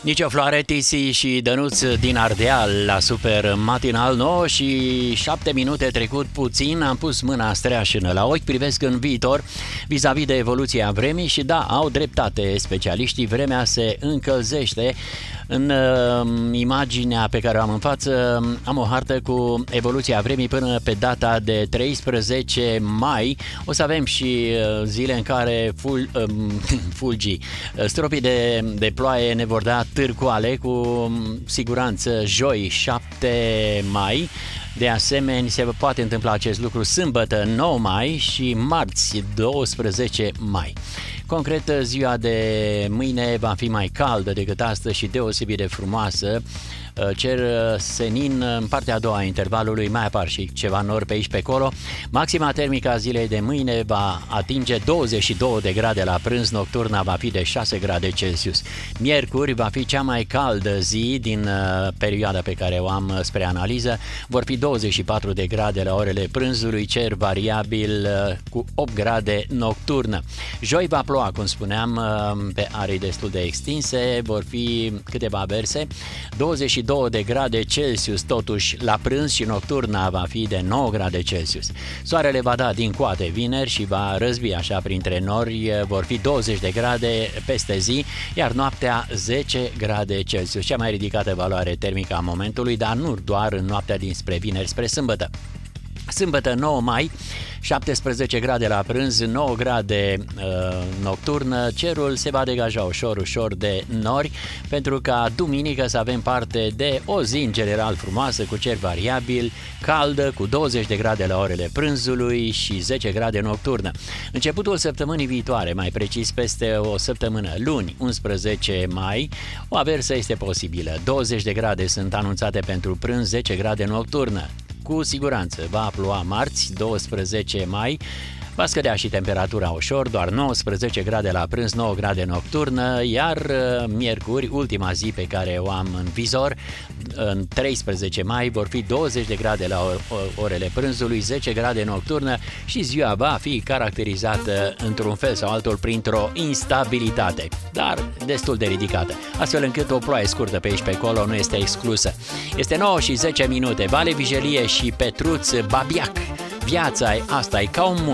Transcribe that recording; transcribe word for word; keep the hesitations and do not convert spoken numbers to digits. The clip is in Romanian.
Nici o floare, Tisi și Dănuț din Ardeal la Super Matinal. Nouă și șapte minute trecut puțin, am pus mâna streașină la ochi, privesc în viitor vis-a-vis de evoluția vremii și da, au dreptate specialiștii, vremea se încălzește. În uh, imaginea pe care o am în față am o hartă cu evoluția vremii până pe data de treisprezece mai. O să avem și uh, zile în care ful, uh, fulgii, stropii de, de ploaie ne vor da târcoale, cu siguranță joi șapte mai. De asemenea, se poate întâmpla acest lucru sâmbătă nouă mai și marți douăsprezece mai. Concret, ziua de mâine va fi mai caldă decât astăzi și deosebit de frumoasă. Cer senin în partea a doua a intervalului, mai apar și ceva nori pe aici pe acolo. Maxima termică a zilei de mâine va atinge douăzeci și două de grade la prânz, nocturna va fi de șase grade Celsius. Miercuri va fi cea mai caldă zi din perioada pe care o am spre analiză, vor fi douăzeci și patru de grade la orele prânzului, cer variabil cu opt grade nocturnă. Joi va ploua, cum spuneam, pe arii destul de extinse, vor fi câteva averse, douăzeci și două de grade Celsius, totuși la prânz și nocturna va fi de nouă grade Celsius. Soarele va da din coate vineri și va răzbi așa printre nori, vor fi douăzeci de grade peste zi, iar noaptea zece grade Celsius, cea mai ridicată valoare termică a momentului, dar nu doar în noaptea dinspre vineri spre sâmbătă. Sâmbătă nouă mai, șaptesprezece grade la prânz, nouă grade uh, nocturnă, cerul se va degaja ușor, ușor de nori, pentru ca duminică să avem parte de o zi în general frumoasă, cu cer variabil, caldă, cu douăzeci de grade la orele prânzului și zece grade nocturnă. Începutul săptămânii viitoare, mai precis peste o săptămână, luni, unsprezece mai, o aversă este posibilă. douăzeci de grade sunt anunțate pentru prânz, zece grade nocturnă. Cu siguranță va ploua marți, douăsprezece mai, va scădea și temperatura ușor, doar nouăsprezece grade la prânz, nouă grade nocturnă, iar miercuri, ultima zi pe care o am în vizor, în treisprezece mai, vor fi douăzeci de grade la orele prânzului, zece grade nocturnă și ziua va fi caracterizată într-un fel sau altul printr-o instabilitate, dar destul de ridicată, astfel încât o ploaie scurtă pe aici pe acolo nu este exclusă. Este nouă și zece minute, Vale Vigelie și Petruț Babiac. Viața asta e ca un munte.